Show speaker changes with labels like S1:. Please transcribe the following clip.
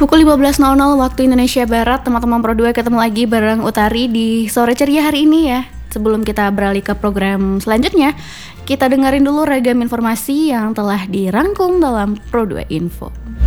S1: Pukul 15.00 waktu Indonesia Barat, teman-teman Pro2 ketemu lagi bareng Utari di sore ceria hari ini ya. Sebelum kita beralih ke program selanjutnya, kita dengerin dulu ragam informasi yang telah dirangkum dalam Pro2 Info.